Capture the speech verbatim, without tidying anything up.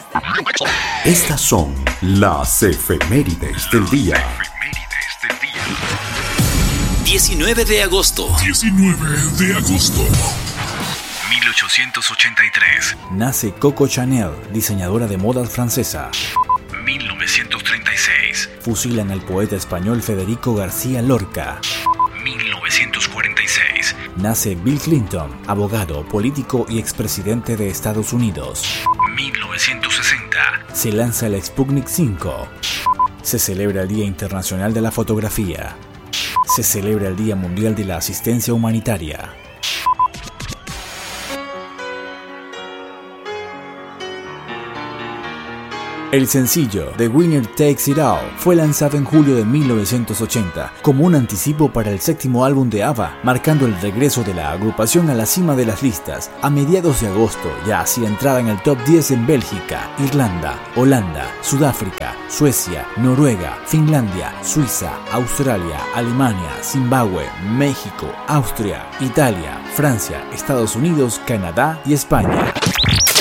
Estas son las efemérides del día. diecinueve de agosto. diecinueve de agosto. mil ochocientos ochenta y tres. Nace Coco Chanel, diseñadora de modas francesa. mil novecientos treinta y seis. Fusilan al poeta español Federico García Lorca. mil novecientos cuarenta y seis. Nace Bill Clinton, abogado, político y expresidente de Estados Unidos. mil novecientos sesenta. Se lanza el Sputnik cinco. Se celebra el Día Internacional de la Fotografía. Se celebra el Día Mundial de la Asistencia Humanitaria. El sencillo The Winner Takes It All fue lanzado en julio de mil novecientos ochenta como un anticipo para el séptimo álbum de ABBA, marcando el regreso de la agrupación a la cima de las listas. A mediados de agosto ya hacía entrada en el top diez en Bélgica, Irlanda, Holanda, Sudáfrica, Suecia, Noruega, Finlandia, Suiza, Australia, Alemania, Zimbabue, México, Austria, Italia, Francia, Estados Unidos, Canadá y España.